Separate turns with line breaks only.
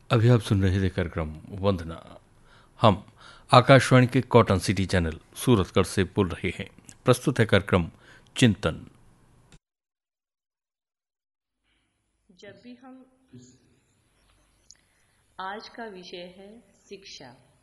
अभी आप सुन रहे थे कार्यक्रम वंदना। हम आकाशवाणी के कॉटन सिटी चैनल सूरतगढ़ से बोल रहे हैं। प्रस्तुत है कार्यक्रम चिंतन।
जब भी हम आज का विषय है शिक्षा।